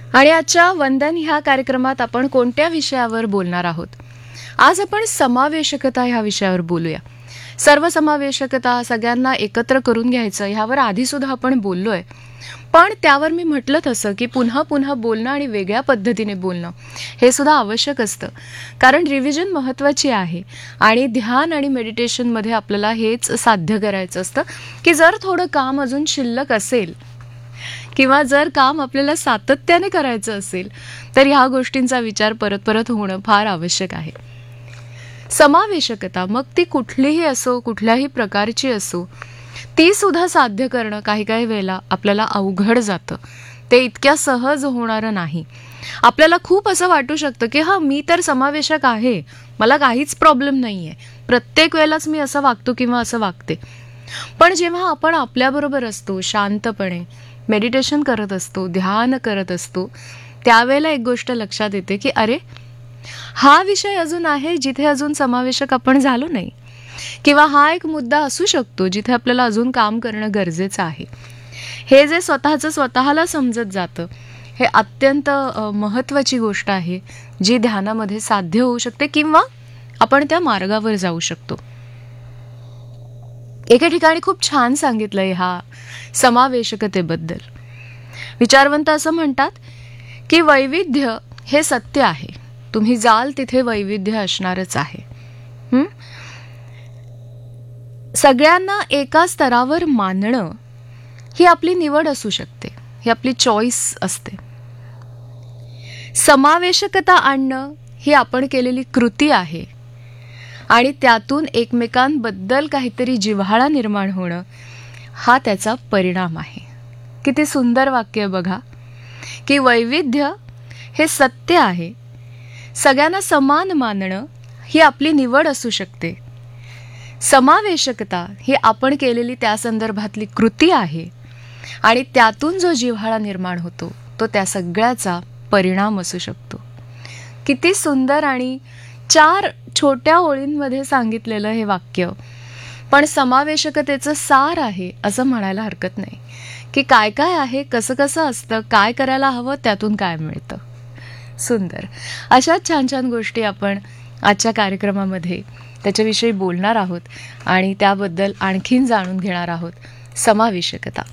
आणि आजच्या वंदन ह्या कार्यक्रमात आपण कोणत्या विषयावर बोलणार आहोत? आज आपण समावेशकता ह्या विषयावर बोलूया. सर्वसमावेशकता, सगळ्यांना एकत्र करून घ्यायचं, ह्यावर आधी सुद्धा आपण बोललोय. पण त्यावर मी म्हटलं तसं की पुन्हा पुन्हा बोलणं आणि वेगळ्या पद्धतीने बोलणं हे सुद्धा आवश्यक असतं. कारण रिव्हिजन महत्त्वाची आहे आणि ध्यान आणि मेडिटेशनमध्ये आपल्याला हेच साध्य करायचं असतं की जर थोडं काम अजून शिल्लक असेल किंवा जर काम आपल्याला सातत्याने करायचं असेल तर ह्या गोष्टींचा विचार परत परत होणं फार आवश्यक आहे. समावेशकता मग ती कुठलीही असो, कुठल्याही प्रकारची असो, ती सुद्धा साध्य करणं काही काही वेळेला आपल्याला अवघड जातं. ते इतक्या सहज होणारं नाही. आपल्याला खूप असं वाटू शकतं की मी तर समावेशक आहे, मला काहीच प्रॉब्लेम नाही आहे, प्रत्येक वेळेलाच मी असं वागतो किंवा असं वागते. पण जेव्हा आपण आपल्याबरोबर असतो, शांतपणे मेडिटेशन करत असतो, ध्यान करत असतो, त्यावेळेला एक गोष्ट लक्षात येते की अरे, हा विषय अजून आहे जिथे अजून समावेशक आपण झालो नाही, किंवा हा एक मुद्दा असू शकतो जिथे आपल्याला अजून काम करणं गरजेचं आहे. हे जे स्वतःचं स्वतःला समजत जातं, हे अत्यंत महत्त्वाची गोष्ट आहे जी ध्यानामध्ये साध्य होऊ शकते किंवा आपण त्या मार्गावर जाऊ शकतो. एके ठिकाणी खूप छान सांगितलंय ह्या समावेशकतेबद्दल. विचारवंत असं म्हणतात की वैविध्य हे सत्य आहे, तुम्ही जाल तिथे वैविध्य असणारच आहे. सगळ्यांना एका स्तरावर मानणं ही आपली निवड असू शकते, ही आपली चॉईस असते. समावेशकता आणणं ही आपण केलेली कृती आहे आणि त्यातून एकमेकांबद्दल काहीतरी जिव्हाळा निर्माण होणं हा त्याचा परिणाम आहे. किती सुंदर वाक्य बघा की वैविध्य हे सत्य आहे, सगळ्यांना समान मानणं ही आपली निवड असू शकते. समावेशकता ही आपण केलेली त्या संदर्भातली कृती आहे आणि त्यातून जो जिव्हाळा निर्माण होतो तो त्या सगळ्याचा परिणाम असू शकतो. किती सुंदर आणि 4 छोट्या ओळींमध्ये सांगितलेलं हे वाक्य. पण समावेशकतेचं सार आहे असं म्हणायला हरकत नाही की काय काय आहे, कसं कसं असतं, काय करायला हवं, त्यातून काय मिळतं. सुंदर अशा छान छान गोष्टी आपण आजच्या कार्यक्रमामध्ये त्याच्याविषयी बोलणार आहोत आणि त्याबद्दल आणखीन जाणून घेणार आहोत. समावेशकता